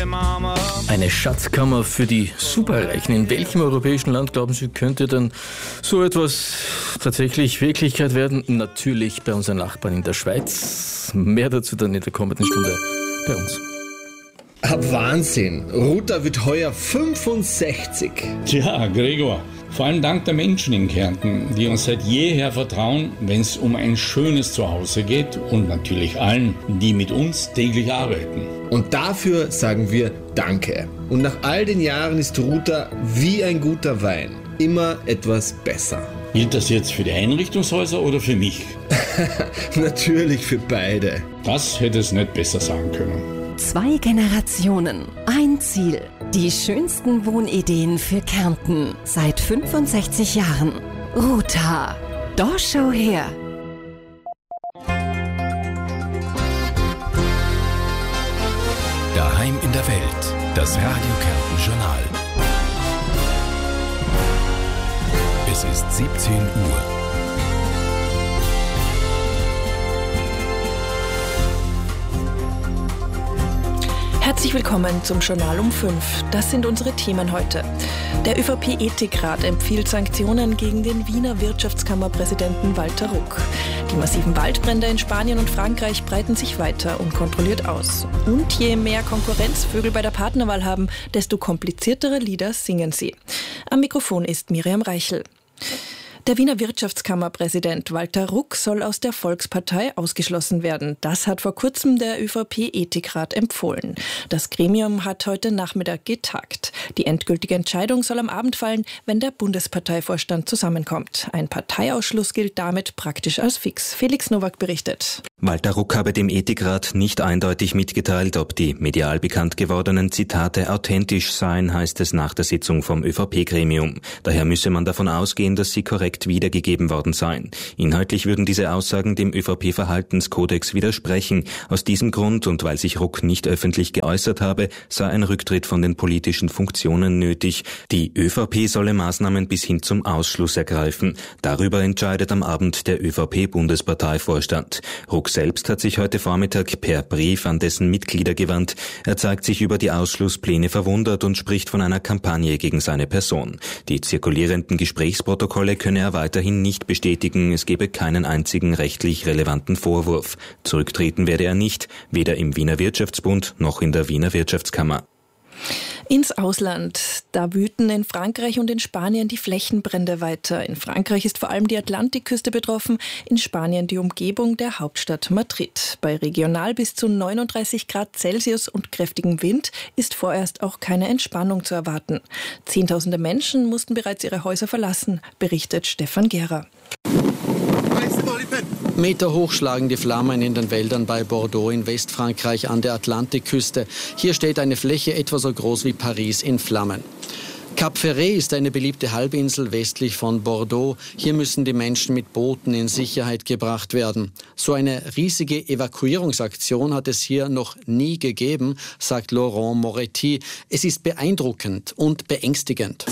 Eine Schatzkammer für die Superreichen. In welchem europäischen Land, glauben Sie, könnte denn so etwas tatsächlich Wirklichkeit werden? Natürlich bei unseren Nachbarn in der Schweiz. Mehr dazu dann in der kommenden Stunde bei uns. Wahnsinn. Ruta wird heuer 65. Tja, Gregor, vor allem dank der Menschen in Kärnten, die uns seit jeher vertrauen, wenn es um ein schönes Zuhause geht, und natürlich allen, die mit uns täglich arbeiten. Und dafür sagen wir Danke. Und nach all den Jahren ist Ruta wie ein guter Wein immer etwas besser. Gilt das jetzt für die Einrichtungshäuser oder für mich? Natürlich für beide. Das hätte es nicht besser sagen können. 2 Generationen, ein Ziel. Die schönsten Wohnideen für Kärnten seit 65 Jahren. Ruta. Da schau her. Daheim in der Welt. Das Radio Kärnten Journal. Es ist 17 Uhr. Herzlich willkommen zum Journal um 5. Das sind unsere Themen heute. Der ÖVP-Ethikrat empfiehlt Sanktionen gegen den Wiener Wirtschaftskammerpräsidenten Walter Ruck. Die massiven Waldbrände in Spanien und Frankreich breiten sich weiter unkontrolliert aus. Und je mehr Konkurrenz Vögel bei der Partnerwahl haben, desto kompliziertere Lieder singen sie. Am Mikrofon ist Miriam Reichel. Der Wiener Wirtschaftskammerpräsident Walter Ruck soll aus der Volkspartei ausgeschlossen werden. Das hat vor kurzem der ÖVP-Ethikrat empfohlen. Das Gremium hat heute Nachmittag getagt. Die endgültige Entscheidung soll am Abend fallen, wenn der Bundesparteivorstand zusammenkommt. Ein Parteiausschluss gilt damit praktisch als fix. Felix Nowak berichtet. Walter Ruck habe dem Ethikrat nicht eindeutig mitgeteilt, ob die medial bekannt gewordenen Zitate authentisch seien, heißt es nach der Sitzung vom ÖVP-Gremium. Daher müsse man davon ausgehen, dass sie korrekt wiedergegeben worden seien. Inhaltlich würden diese Aussagen dem ÖVP-Verhaltenskodex widersprechen. Aus diesem Grund und weil sich Ruck nicht öffentlich geäußert habe, sei ein Rücktritt von den politischen Funktionen nötig. Die ÖVP solle Maßnahmen bis hin zum Ausschluss ergreifen. Darüber entscheidet am Abend der ÖVP-Bundesparteivorstand. Ruck selbst hat sich heute Vormittag per Brief an dessen Mitglieder gewandt. Er zeigt sich über die Ausschlusspläne verwundert und spricht von einer Kampagne gegen seine Person. Die zirkulierenden Gesprächsprotokolle könne er weiterhin nicht bestätigen, es gebe keinen einzigen rechtlich relevanten Vorwurf. Zurücktreten werde er nicht, weder im Wiener Wirtschaftsbund noch in der Wiener Wirtschaftskammer. Ins Ausland. Da wüten in Frankreich und in Spanien die Flächenbrände weiter. In Frankreich ist vor allem die Atlantikküste betroffen, in Spanien die Umgebung der Hauptstadt Madrid. Bei regional bis zu 39 Grad Celsius und kräftigem Wind ist vorerst auch keine Entspannung zu erwarten. Zehntausende Menschen mussten bereits ihre Häuser verlassen, berichtet Stefan Gehrer. Meterhoch schlagen die Flammen in den Wäldern bei Bordeaux in Westfrankreich an der Atlantikküste. Hier steht eine Fläche etwa so groß wie Paris in Flammen. Cap Ferret ist eine beliebte Halbinsel westlich von Bordeaux. Hier müssen die Menschen mit Booten in Sicherheit gebracht werden. So eine riesige Evakuierungsaktion hat es hier noch nie gegeben, sagt Laurent Moretti. Es ist beeindruckend und beängstigend.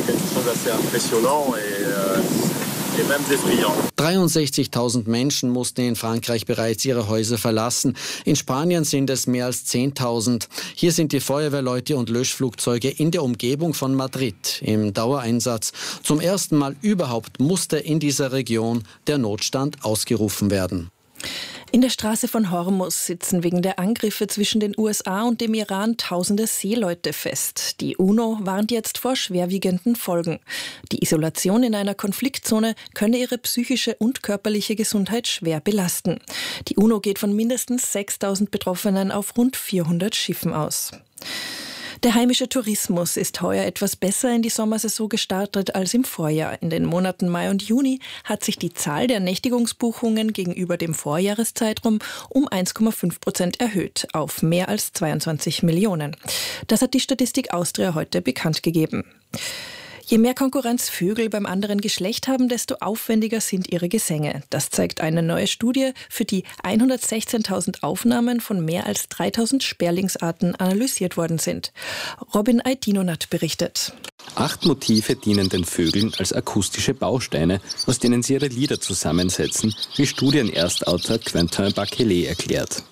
63.000 Menschen mussten in Frankreich bereits ihre Häuser verlassen. In Spanien sind es mehr als 10.000. Hier sind die Feuerwehrleute und Löschflugzeuge in der Umgebung von Madrid im Dauereinsatz. Zum ersten Mal überhaupt musste in dieser Region der Notstand ausgerufen werden. In der Straße von Hormuz sitzen wegen der Angriffe zwischen den USA und dem Iran tausende Seeleute fest. Die UNO warnt jetzt vor schwerwiegenden Folgen. Die Isolation in einer Konfliktzone könne ihre psychische und körperliche Gesundheit schwer belasten. Die UNO geht von mindestens 6.000 Betroffenen auf rund 400 Schiffen aus. Der heimische Tourismus ist heuer etwas besser in die Sommersaison gestartet als im Vorjahr. In den Monaten Mai und Juni hat sich die Zahl der Nächtigungsbuchungen gegenüber dem Vorjahreszeitraum um 1,5% erhöht auf mehr als 22 Millionen. Das hat die Statistik Austria heute bekannt gegeben. Je mehr Konkurrenz Vögel beim anderen Geschlecht haben, desto aufwendiger sind ihre Gesänge. Das zeigt eine neue Studie, für die 116.000 Aufnahmen von mehr als 3.000 Sperlingsarten analysiert worden sind. Robin Aydinonat berichtet. 8 Motive dienen den Vögeln als akustische Bausteine, aus denen sie ihre Lieder zusammensetzen, wie Studienerstautor Quentin Bachelet erklärt.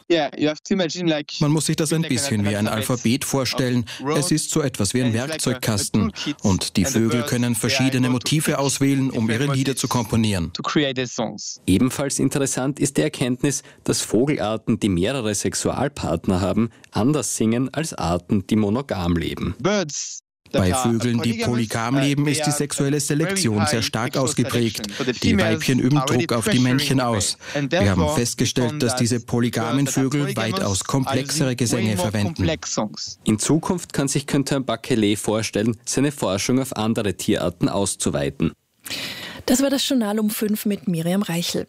Man muss sich das ein bisschen wie ein Alphabet vorstellen. Es ist so etwas wie ein Werkzeugkasten. Und die Vögel können verschiedene Motive auswählen, um ihre Lieder zu komponieren. Ebenfalls interessant ist die Erkenntnis, dass Vogelarten, die mehrere Sexualpartner haben, anders singen als Arten, die monogam leben. Bei Vögeln, die polygam leben, ist die sexuelle Selektion sehr stark ausgeprägt. Die Weibchen üben Druck auf die Männchen aus. Wir haben festgestellt, dass diese polygamen Vögel weitaus komplexere Gesänge verwenden. In Zukunft kann sich Quentin Bachelet vorstellen, seine Forschung auf andere Tierarten auszuweiten. Das war das Journal um 5 mit Miriam Reichel.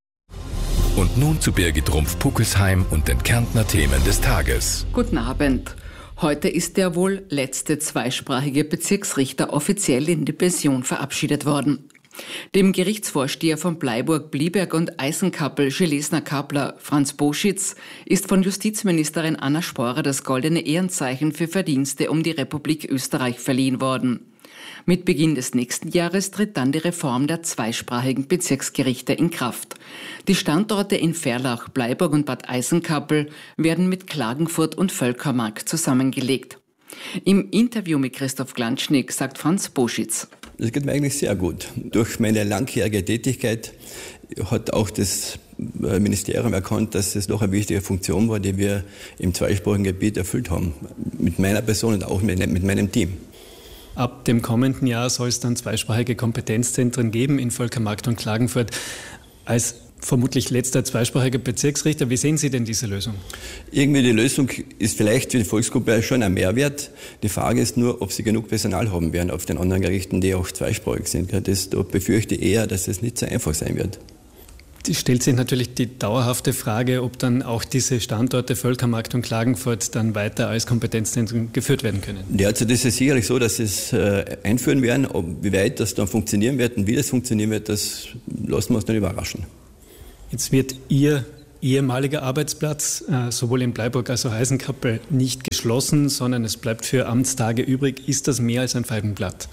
Und nun zu Birgit Rumpf-Puckelsheim und den Kärntner Themen des Tages. Guten Abend. Heute ist der wohl letzte zweisprachige Bezirksrichter offiziell in die Pension verabschiedet worden. Dem Gerichtsvorsteher von Bleiburg, Blieberg und Eisenkappel, Schlesner-Kapler, Franz Boschitz, ist von Justizministerin Anna Sporer das Goldene Ehrenzeichen für Verdienste um die Republik Österreich verliehen worden. Mit Beginn des nächsten Jahres tritt dann die Reform der zweisprachigen Bezirksgerichte in Kraft. Die Standorte in Verlach, Bleiburg und Bad Eisenkappel werden mit Klagenfurt und Völkermark zusammengelegt. Im Interview mit Christoph Glanschnik sagt Franz Boschitz: Das geht mir eigentlich sehr gut. Durch meine langjährige Tätigkeit hat auch das Ministerium erkannt, dass es doch eine wichtige Funktion war, die wir im zweisprachigen Gebiet erfüllt haben. Mit meiner Person und auch mit meinem Team. Ab dem kommenden Jahr soll es dann zweisprachige Kompetenzzentren geben in Völkermarkt und Klagenfurt. Als vermutlich letzter zweisprachiger Bezirksrichter, wie sehen Sie denn diese Lösung? Irgendwie die Lösung ist vielleicht für die Volksgruppe schon ein Mehrwert. Die Frage ist nur, ob sie genug Personal haben werden auf den anderen Gerichten, die auch zweisprachig sind. Da befürchte ich eher, dass es nicht so einfach sein wird. Es stellt sich natürlich die dauerhafte Frage, ob dann auch diese Standorte Völkermarkt und Klagenfurt dann weiter als Kompetenzzentren geführt werden können. Derzeit ist es sicherlich so, dass sie es einführen werden. Wie weit das dann funktionieren wird und wie das funktionieren wird, das lassen wir uns dann überraschen. Jetzt wird Ihr ehemaliger Arbeitsplatz sowohl in Bleiburg als auch Eisenkappel nicht geschlossen, sondern es bleibt für Amtstage übrig. Ist das mehr als ein Feigenblatt?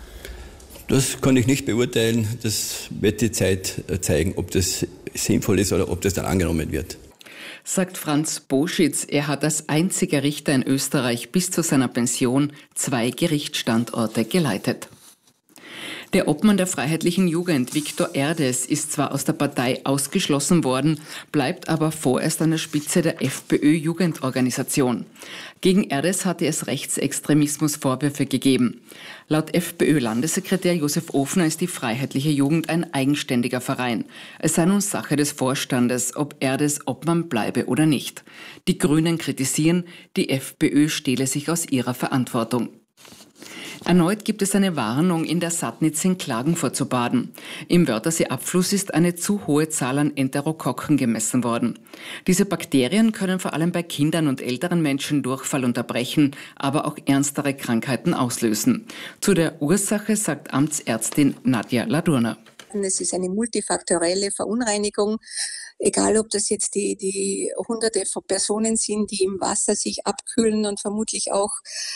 Das kann ich nicht beurteilen. Das wird die Zeit zeigen, ob das sinnvoll ist oder ob das dann angenommen wird. Sagt Franz Boschitz. Er hat als einziger Richter in Österreich bis zu seiner Pension 2 Gerichtsstandorte geleitet. Der Obmann der Freiheitlichen Jugend, Viktor Erdes, ist zwar aus der Partei ausgeschlossen worden, bleibt aber vorerst an der Spitze der FPÖ-Jugendorganisation. Gegen Erdes hatte es Rechtsextremismusvorwürfe gegeben. Laut FPÖ-Landessekretär Josef Ofner ist die Freiheitliche Jugend ein eigenständiger Verein. Es sei nun Sache des Vorstandes, ob Erdes Obmann bleibe oder nicht. Die Grünen kritisieren, die FPÖ stehle sich aus ihrer Verantwortung. Erneut gibt es eine Warnung, in der Sattnitz in Klagenfurt zu baden. Im Wörthersee-Abfluss ist eine zu hohe Zahl an Enterokokken gemessen worden. Diese Bakterien können vor allem bei Kindern und älteren Menschen Durchfall unterbrechen, aber auch ernstere Krankheiten auslösen. Zu der Ursache sagt Amtsärztin Nadja Ladurner. Es ist eine multifaktorielle Verunreinigung. Egal, ob das jetzt die Hunderte von Personen sind, die im Wasser sich abkühlen und vermutlich auch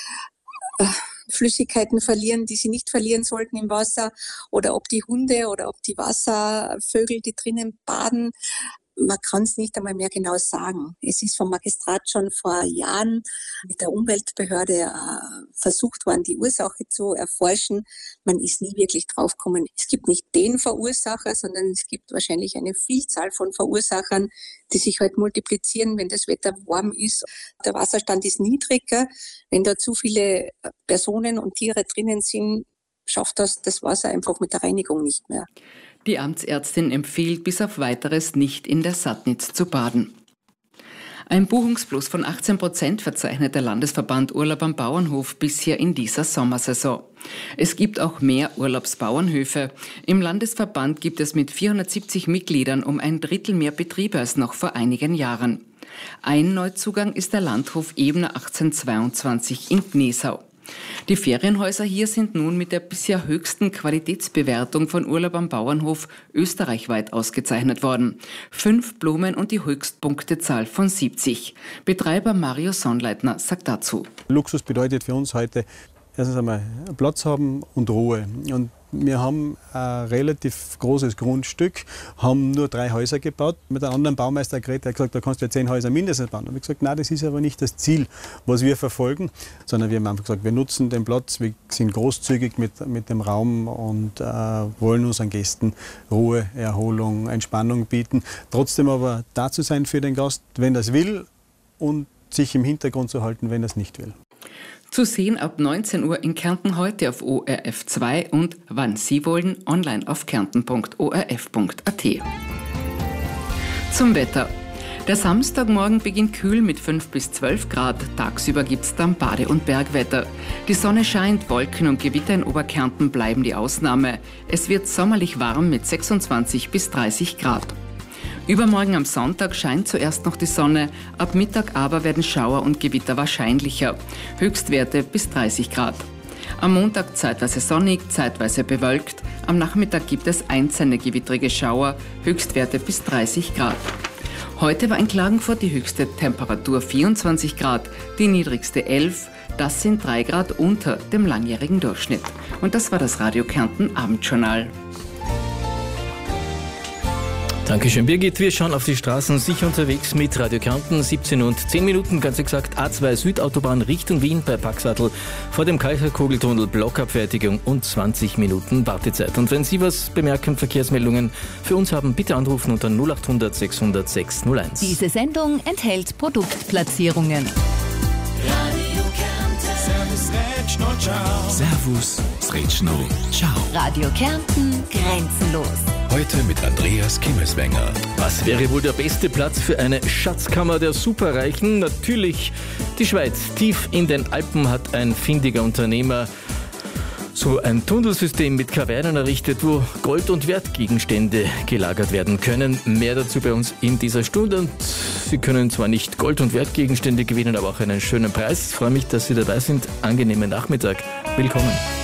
Flüssigkeiten verlieren, die sie nicht verlieren sollten im Wasser, oder ob die Hunde oder ob die Wasservögel, die drinnen baden. Man kann es nicht einmal mehr genau sagen. Es ist vom Magistrat schon vor Jahren mit der Umweltbehörde versucht worden, die Ursache zu erforschen. Man ist nie wirklich draufgekommen. Es gibt nicht den Verursacher, sondern es gibt wahrscheinlich eine Vielzahl von Verursachern, die sich halt multiplizieren, wenn das Wetter warm ist. Der Wasserstand ist niedriger. Wenn da zu viele Personen und Tiere drinnen sind, schafft das Wasser einfach mit der Reinigung nicht mehr. Die Amtsärztin empfiehlt bis auf Weiteres nicht in der Sattnitz zu baden. Ein Buchungsplus von 18% verzeichnet der Landesverband Urlaub am Bauernhof bisher in dieser Sommersaison. Es gibt auch mehr Urlaubsbauernhöfe. Im Landesverband gibt es mit 470 Mitgliedern um ein Drittel mehr Betriebe als noch vor einigen Jahren. Ein Neuzugang ist der Landhof Ebner 1822 in Gnesau. Die Ferienhäuser hier sind nun mit der bisher höchsten Qualitätsbewertung von Urlaub am Bauernhof österreichweit ausgezeichnet worden. 5 Blumen und die Höchstpunktezahl von 70. Betreiber Mario Sonnleitner sagt dazu: Luxus bedeutet für uns heute erstens einmal Platz haben und Ruhe. Und wir haben ein relativ großes Grundstück, haben nur 3 Häuser gebaut. Mit einem anderen Baumeister geredet, der hat gesagt, da kannst du ja 10 Häuser mindestens bauen. Und ich habe gesagt, nein, das ist aber nicht das Ziel, was wir verfolgen, sondern wir haben einfach gesagt, wir nutzen den Platz, wir sind großzügig mit dem Raum und wollen unseren Gästen Ruhe, Erholung, Entspannung bieten. Trotzdem aber da zu sein für den Gast, wenn er es will, und sich im Hintergrund zu halten, wenn er es nicht will. Zu sehen ab 19 Uhr in Kärnten heute auf ORF 2 und wann Sie wollen, online auf kärnten.orf.at. Zum Wetter. Der Samstagmorgen beginnt kühl mit 5 bis 12 Grad. Tagsüber gibt es dann Bade- und Bergwetter. Die Sonne scheint, Wolken und Gewitter in Oberkärnten bleiben die Ausnahme. Es wird sommerlich warm mit 26 bis 30 Grad. Übermorgen am Sonntag scheint zuerst noch die Sonne, ab Mittag aber werden Schauer und Gewitter wahrscheinlicher. Höchstwerte bis 30 Grad. Am Montag zeitweise sonnig, zeitweise bewölkt. Am Nachmittag gibt es einzelne gewittrige Schauer, Höchstwerte bis 30 Grad. Heute war in Klagenfurt die höchste Temperatur 24 Grad, die niedrigste 11. Das sind 3 Grad unter dem langjährigen Durchschnitt. Und das war das Radio Kärnten Abendjournal. Dankeschön, Birgit. Wir schauen auf die Straßen, sicher unterwegs mit Radio Kärnten. 17 und 10 Minuten, ganz exakt A2 Südautobahn Richtung Wien bei Paxatl. Vor dem Kalcher-Kugeltunnel Blockabfertigung und 20 Minuten Wartezeit. Und wenn Sie was bemerken, Verkehrsmeldungen für uns haben, bitte anrufen unter 0800 600 601. Diese Sendung enthält Produktplatzierungen. Servus, Sretschno, ciao. Radio Kärnten, grenzenlos. Heute mit Andreas Kimmeswenger. Was wäre wohl der beste Platz für eine Schatzkammer der Superreichen? Natürlich die Schweiz. Tief in den Alpen hat ein findiger Unternehmer so ein Tunnelsystem mit Kavernen errichtet, wo Gold- und Wertgegenstände gelagert werden können. Mehr dazu bei uns in dieser Stunde. Und Sie können zwar nicht Gold- und Wertgegenstände gewinnen, aber auch einen schönen Preis. Ich freue mich, dass Sie dabei sind. Angenehmen Nachmittag. Willkommen.